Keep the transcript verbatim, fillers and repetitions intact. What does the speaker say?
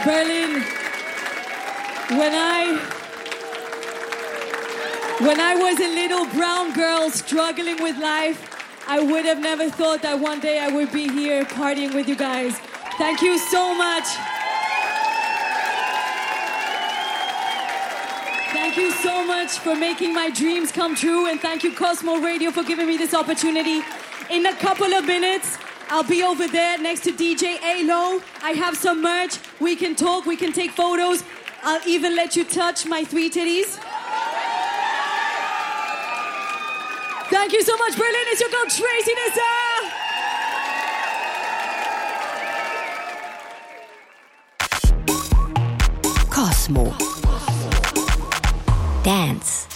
Berlin, when I, when I was a little brown girl struggling with life, I would have never thought that one day I would be here partying with you guys. Thank you so much. Thank you so much for making my dreams come true, and thank you Cosmo Radio for giving me this opportunity. In a couple of minutes, I'll be over there next to D J A-Lo. I have some merch. We can talk, we can take photos. I'll even let you touch my three titties. Thank you so much, Berlin. It's your girl, Tracy Nizar. Cosmo Dance.